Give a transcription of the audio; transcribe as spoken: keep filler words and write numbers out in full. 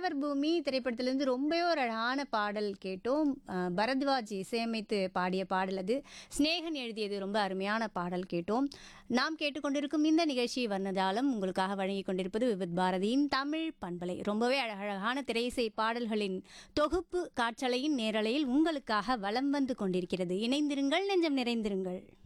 தேவர் பூமி திரைப்படத்திலிருந்து ரொம்பவே ஒரு அழகான பாடல் கேட்டோம். அஹ், பரத்வாஜ் இசையமைத்து பாடிய பாடல் அது. ஸ்நேகன் எழுதியது ரொம்ப அருமையான பாடல் கேட்டோம். நாம் கேட்டுக்கொண்டிருக்கும் இந்த நிகழ்ச்சி வர்ணஜாலம் உங்களுக்காக வழங்கி கொண்டிருப்பது விவித் பாரதியின் தமிழ் பண்பலை. ரொம்பவே அழகழகான திரையிசை பாடல்களின் தொகுப்பு காற்றலையின் நேரலையில் உங்களுக்காக வலம் வந்து கொண்டிருக்கிறது. இணைந்திருங்கள், நெஞ்சம் நிறைந்திருங்கள்.